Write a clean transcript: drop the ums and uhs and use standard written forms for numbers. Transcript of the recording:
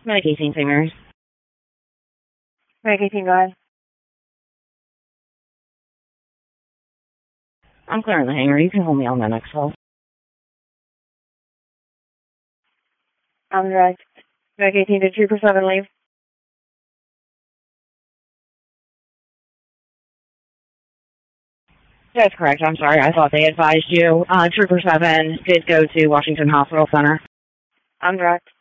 Medic 18, St. Mary's. Medic 18, go ahead. I'm clearing the hangar. You can hold me on the next call. I'm direct. Medic 18, did Trooper 7 leave? That's correct. I'm sorry. I thought they advised you. Trooper 7 did go to Washington Hospital Center. I'm direct.